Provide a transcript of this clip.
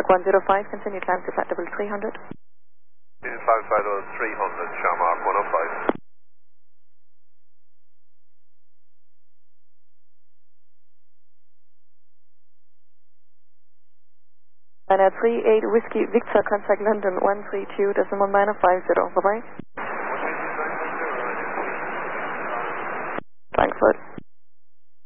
105, continue climb to flight level 300. Climb flight level 300, show mark 105. Ryanair 38 Whiskey Victor, contact London 132.50. Bye-bye.